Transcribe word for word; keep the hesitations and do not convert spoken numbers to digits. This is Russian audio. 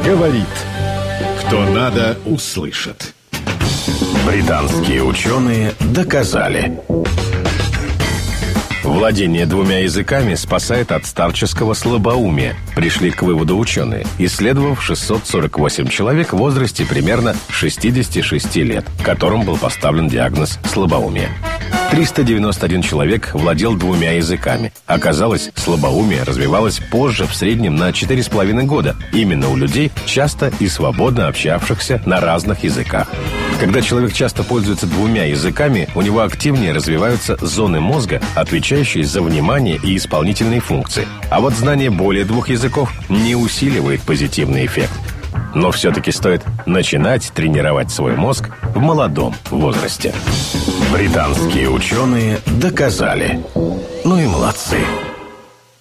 говорит. Кто надо, услышит. Британские ученые доказали. Владение двумя языками спасает от старческого слабоумия, пришли к выводу ученые, исследовав шестьсот сорок восемь человек в возрасте примерно шестидесяти шести лет, которым был поставлен диагноз слабоумия. триста девяносто один человек владел двумя языками. Оказалось, слабоумие развивалось позже, в среднем на четыре с половиной года, именно у людей, часто и свободно общавшихся на разных языках. Когда человек часто пользуется двумя языками, у него активнее развиваются зоны мозга, отвечающие за внимание и исполнительные функции. А вот знание более двух языков не усиливает позитивный эффект. Но все-таки стоит начинать тренировать свой мозг в молодом возрасте. Британские ученые доказали. Ну и молодцы.